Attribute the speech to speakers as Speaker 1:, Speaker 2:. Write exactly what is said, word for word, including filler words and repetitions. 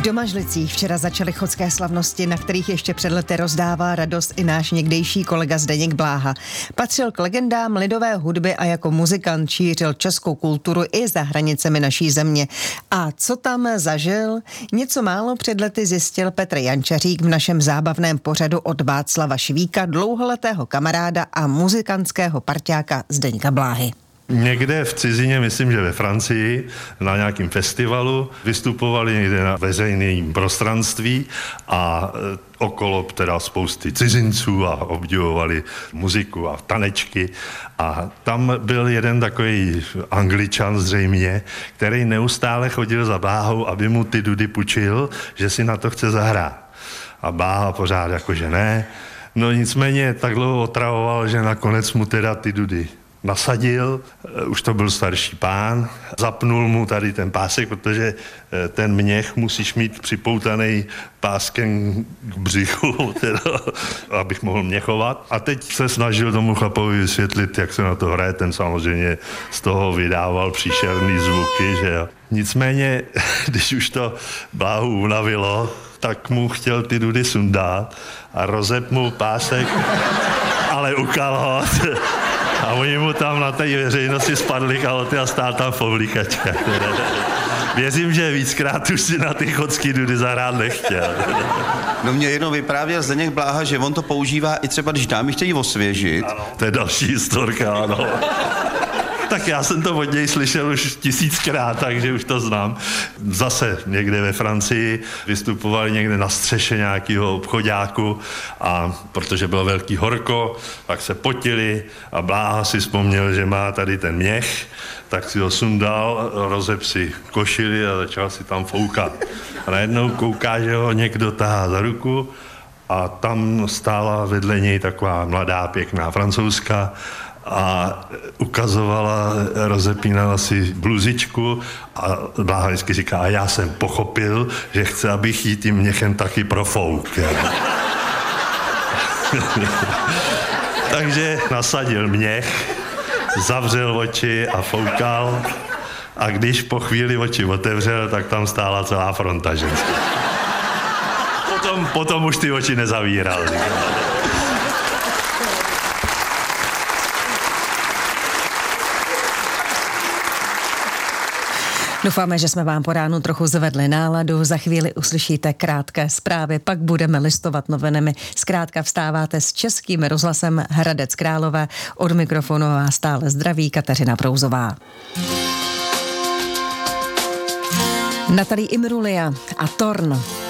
Speaker 1: Domažlicích včera začaly chodské slavnosti, na kterých ještě před lety rozdává radost i náš někdejší kolega Zdeněk Bláha. Patřil k legendám lidové hudby a jako muzikant šířil českou kulturu i za hranicemi naší země. A co tam zažil? Něco málo před lety zjistil Petr Jančařík v našem zábavném pořadu od Václava Švíka, dlouholetého kamaráda a muzikantského parťáka Zdeňka Bláhy.
Speaker 2: Někde v cizině, myslím, že ve Francii, na nějakém festivalu, vystupovali někde na veřejném prostranství a okolo teda spousty cizinců a obdivovali muziku a tanečky. A tam byl jeden takový Angličan zřejmě, který neustále chodil za Bláhou, aby mu ty dudy půjčil, že si na to chce zahrát. A Bláha pořád jakože ne. No nicméně tak dlouho otravoval, že nakonec mu teda ty dudy nasadil, už to byl starší pán, zapnul mu tady ten pásek, protože ten měch musíš mít připoutaný páskem k břichu, teda, abych mohl měchovat. A teď se snažil tomu chlapovi vysvětlit, jak se na to hraje, ten samozřejmě z toho vydával příšerný zvuky, že jo. Nicméně, když už to Bláhu unavilo, tak mu chtěl ty dudy sundat a rozep mu pásek, ale u kalhot. A oni mu tam na té veřejnosti spadly kalhoty a stál tam v oblíkačkách. Věřím, že víckrát už si na ty chodský dudy zahrát nechtěl.
Speaker 3: No mě jednou vyprávěl Zdeněk Bláha, že on to používá i třeba, když dámy chtějí osvěžit.
Speaker 2: Ano, to je další historka, ano. Tak já jsem to od něj slyšel už tisíckrát, takže už to znám. Zase někde ve Francii vystupovali někde na střeše nějakého obchodáku a protože bylo velký horko, tak se potili a Bláha si vzpomněl, že má tady ten měch, tak si ho sundal, rozep si košili a začal si tam foukat. A najednou kouká, že ho někdo tahá za ruku a tam stála vedle něj taková mladá, pěkná Francouzka a ukazovala, rozepínala si bluzičku a Bláha vždycky říká, a já jsem pochopil, že chce, abych jí tím měchem taky profouk. Takže nasadil měch, zavřel oči a foukal a když po chvíli oči otevřel, tak tam stála celá fronta ženská. Potom, potom už ty oči nezavíral.
Speaker 1: Doufáme, že jsme vám po ránu trochu zvedli náladu. Za chvíli uslyšíte krátké zprávy, pak budeme listovat novinami. Zkrátka vstáváte s Českým rozhlasem Hradec Králové. Od mikrofonu vás stále zdraví Kateřina Prouzová. Natalie Imbruglia a Torn.